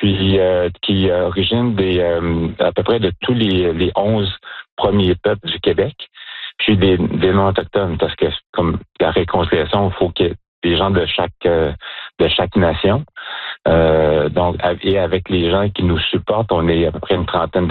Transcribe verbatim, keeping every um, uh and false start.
puis euh, qui euh, origine des euh, à peu près de tous les, les onze premiers peuples du Québec, puis des, des non-autochtones, parce que comme la réconciliation, il faut qu'il y ait des gens de chaque euh, de chaque nation. Euh, donc, et avec les gens qui nous supportent, on est à peu près une trentaine